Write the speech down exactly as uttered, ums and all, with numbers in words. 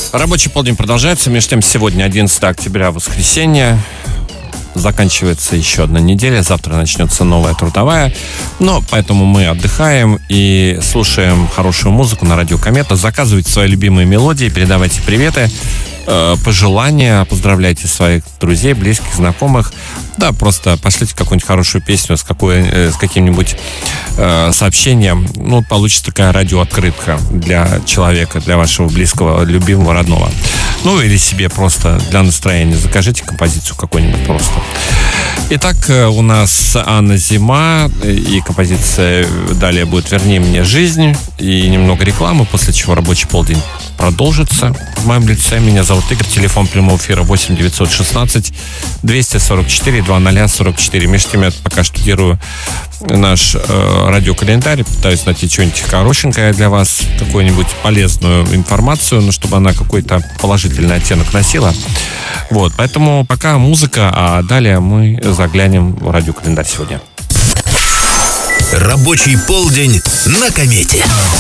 Рабочий полдень продолжается. Между тем, сегодня одиннадцатое октября, воскресенье. Заканчивается еще одна неделя. Завтра начнется новая трудовая. Но поэтому мы отдыхаем и слушаем хорошую музыку на радио Комета. Заказывайте свои любимые мелодии, передавайте приветы, пожелания, поздравляйте своих друзей, близких, знакомых. Да, просто пошлите какую-нибудь хорошую песню с, какой, с каким-нибудь э, сообщением. Ну, получится такая радиооткрытка для человека, для вашего близкого, любимого, родного. Ну, или себе просто для настроения. Закажите композицию какую-нибудь просто. Итак, у нас Анна Зима, и композиция далее будет «Верни мне жизнь», и немного рекламы, после чего рабочий полдень продолжится. В моем лице меня зовут Игорь, телефон прямого эфира восемь девятьсот шестнадцать двести сорок четыре двадцать сорок четыре. Между тем я пока штудирую наш э, радиокалендарь, пытаюсь найти что-нибудь хорошенькое для вас, какую-нибудь полезную информацию, но чтобы она какой-то положительный оттенок носила. Вот, поэтому пока музыка, а далее мы заглянем в радиокалендарь сегодня. Рабочий полдень на Комете.